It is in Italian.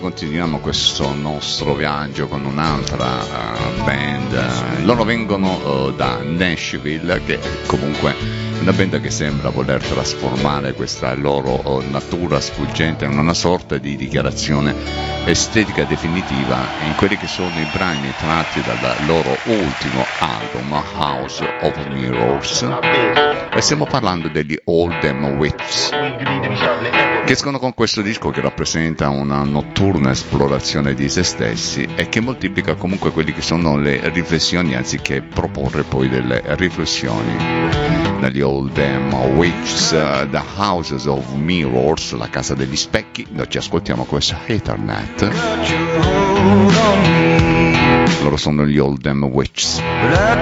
continuiamo questo nostro viaggio con un'altra band. Loro vengono da Nashville, che comunque è una band che sembra voler trasformare questa loro natura sfuggente in una sorta di dichiarazione estetica definitiva in quelli che sono i brani tratti dal loro ultimo album, House of Mirrors, e stiamo parlando degli Old Damn Witches, che escono con questo disco che rappresenta una notturna esplorazione di se stessi e che moltiplica comunque quelli che sono le riflessioni anziché proporre poi delle riflessioni. Dagli Old Damn Witches, The Houses of Mirrors, la casa degli specchi, noi ci ascoltiamo questo Ethernet. Loro sono gli Old Damn Witches.